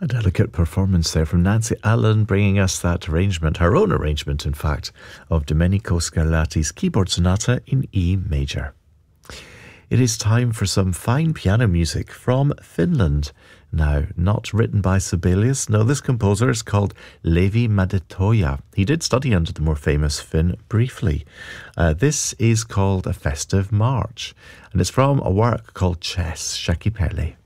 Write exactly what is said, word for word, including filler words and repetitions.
A delicate performance there from Nancy Allen, bringing us that arrangement, her own arrangement, in fact, of Domenico Scarlatti's keyboard sonata in E major. It is time for some fine piano music from Finland. Now, not written by Sibelius. No, this composer is called Levi Madetoja. He did study under the more famous Finn briefly. Uh, this is called A Festive March, and it's from a work called Chess, Shaki Perli.